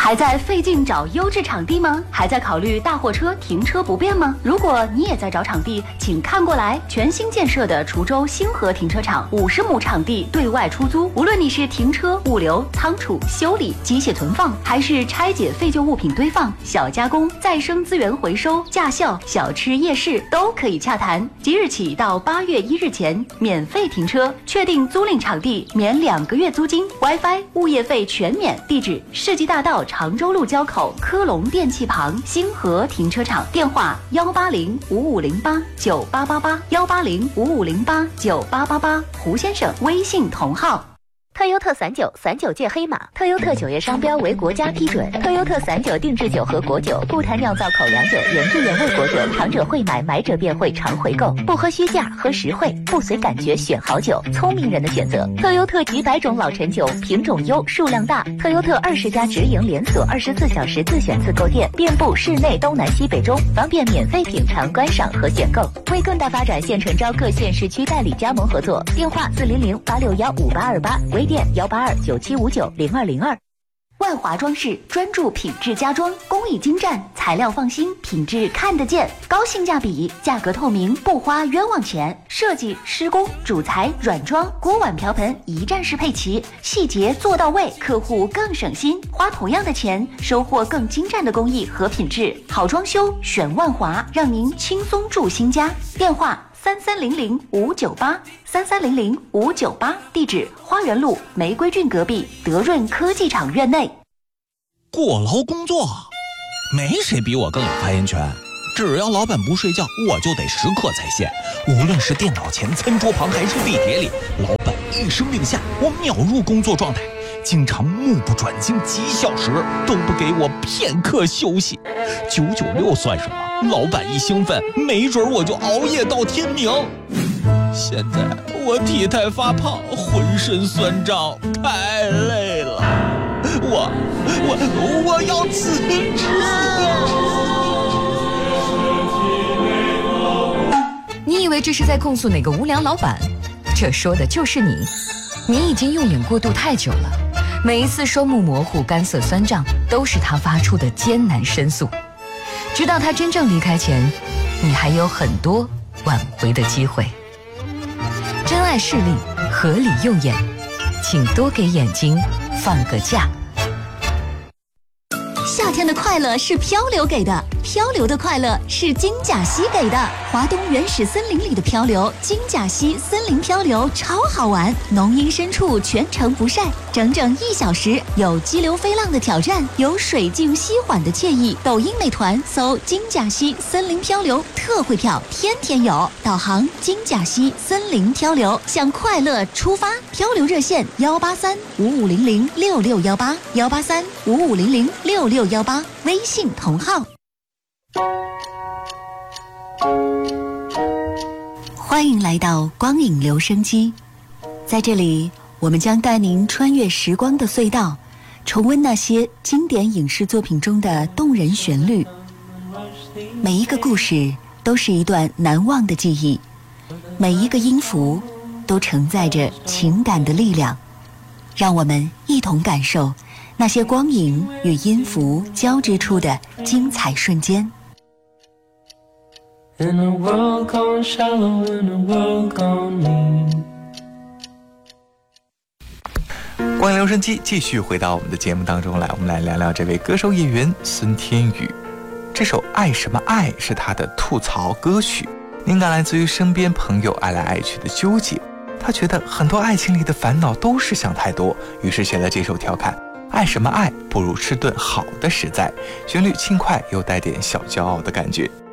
还在费劲找优质场地吗？还在考虑大货车停车不便吗？如果你也在找场地，请看过来，全新建设的滁州星河停车场50亩场地对外出租，无论你是停车、物流、仓储、修理、机械存放，还是拆解废旧物品堆放、小加工、再生资源回收、驾校、小吃夜市都可以洽谈。即日起到8月1日前免费停车，确定租赁场地免2个月租金 ，WiFi、物业费全免。地址：世纪大道常州路交口科龙电器旁星河停车场，电话18055089888，18055089888，胡先生微信同号。 特优特39界黑马，特优特酒业商标为国家批准。特优特39定制酒和果酒，不谈酿造口粮酒，原汁原味果酒，尝者会买，买者便会常回购。不喝虚价，喝实惠，不随感觉选好酒，聪明人的选择。特优特几百种老陈酒，品种优，数量大。特优特20家直营连锁，24小时自选自购店，遍布市内东南西北中，方便免费品尝、观赏和选购。为更大发展，现诚招各县市区代理加盟合作，电话400-861-5828，微店182-9759-0202。 万华装饰专注品质家装，工艺精湛，材料放心，品质看得见，高性价比，价格透明，不花冤枉钱。设计、施工、主材、软装、锅碗瓢盆一站式配齐，细节做到位，客户更省心，花同样的钱，收获更精湛的工艺和品质。好装修选万华，让您轻松住新家。电话3300-598，3300-598，地址花园路玫瑰郡隔壁德润科技厂院内。 过劳工作，没谁比我更有发言权。只要老板不睡觉，我就得时刻在线。无论是电脑前、餐桌旁，还是地铁里，老板一声令下，我秒入工作状态。经常目不转睛几小时，都不给我片刻休息。996算什么？老板一兴奋，没准我就熬夜到天明。现在我体态发胖，浑身酸胀，太累了。我要辞职。 你以为这是在控诉哪个无良老板？这说的就是你。你已经用眼过度太久了，每一次双目模糊、干涩酸胀，都是他发出的艰难申诉。直到他真正离开前，你还有很多挽回的机会。珍爱视力，合理用眼，请多给眼睛放个假。 夏天的快乐是漂流给的，漂流的快乐是金甲溪给的。华东原始森林里的漂流，金甲溪森林漂流超好玩，浓荫深处全程不晒，整整1小时，有激流飞浪的挑战，有水静溪缓的惬意。抖音美团搜金甲溪森林漂流，特惠票天天有。导航金甲溪森林漂流，向快乐出发。漂流热线183-5500-6618，183-5500-6618，微信同号。欢迎来到光影留声机，在这里我们将带您穿越时光的隧道，重温那些经典影视作品中的动人旋律。每一个故事都是一段难忘的记忆，每一个音符都承载着情感的力量。让我们一同感受那些光影与音符交织出的精彩瞬间。 In a world gone shallow, in a world gone mean。 光影留声机继续回到我们的节目当中来，我们来聊聊这位歌手演员孙天宇。这首《爱什么爱》是他的吐槽歌曲，灵感来自于身边朋友爱来爱去的纠结。他觉得很多爱情里的烦恼都是想太多，于是写了这首调侃：爱什么爱，不如吃顿好的实在。旋律轻快又带点小骄傲的感觉。